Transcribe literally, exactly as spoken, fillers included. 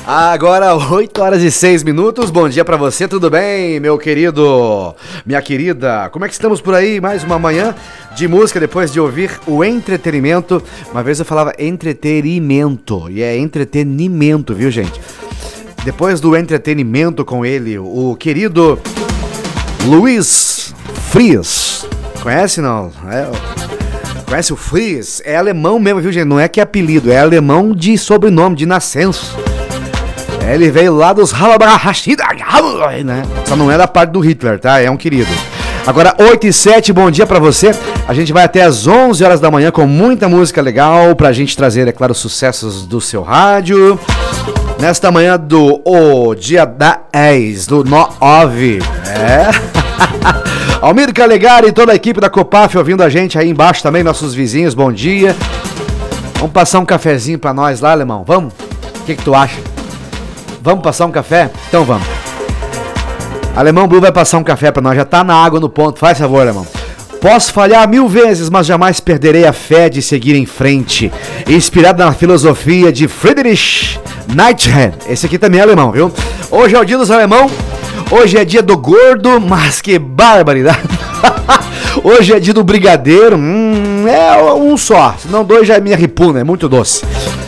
Agora oito horas e seis minutos, bom dia pra você, tudo bem, meu querido, minha querida? Como é que estamos por aí? Mais uma manhã de música depois de ouvir o entretenimento. Uma vez eu falava entretenimento e é entretenimento, viu, gente? Depois do entretenimento com ele, o querido Luiz Frias. Conhece, não? É... Conhece o Frias? É alemão mesmo, viu, gente? Não é que é apelido, é alemão de sobrenome, de nascença. Ele veio lá dos Halabarashida, né? Só não é da parte do Hitler, tá? É um querido. Agora, oito e sete, bom dia pra você. A gente vai até às onze horas da manhã com muita música legal pra gente trazer, é claro, os sucessos do seu rádio. Nesta manhã do o dia dez, do nove. É. Almir Calegari e toda a equipe da Copaf ouvindo a gente aí embaixo também, nossos vizinhos, bom dia. Vamos passar um cafezinho pra nós lá, alemão? Vamos? O que que tu acha? Vamos passar um café? Então vamos. Alemão Blue vai passar um café pra nós. Já tá na água no ponto. Faz favor, alemão. Posso falhar mil vezes, mas jamais perderei a fé de seguir em frente. Inspirado na filosofia de Friedrich Nietzsche. Esse aqui também é alemão, viu? Hoje é o dia dos alemão. Hoje é dia do gordo, mas que barbaridade. Hoje é dia do brigadeiro. Hum, é um só. Senão dois já é minha ripuna, é muito doce.